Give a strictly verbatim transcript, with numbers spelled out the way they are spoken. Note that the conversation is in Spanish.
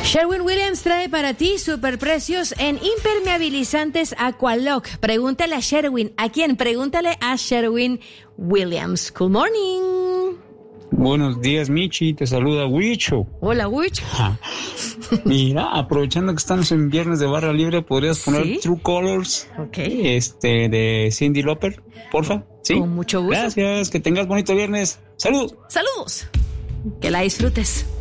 Sherwin-Williams trae para ti superprecios en impermeabilizantes Aqualock. Pregúntale a Sherwin. ¿A quién? Pregúntale a Sherwin-Williams. Good morning. Buenos días, Michi. Te saluda Huicho. Hola, Huicho. Mira, aprovechando que estamos en viernes de barra libre, ¿podrías poner ¿Sí? True Colors? Ok. Este, de Cyndi Lauper, porfa. ¿Sí? Con mucho gusto. Gracias. Que tengas bonito viernes. Saludos. Saludos. Que la disfrutes.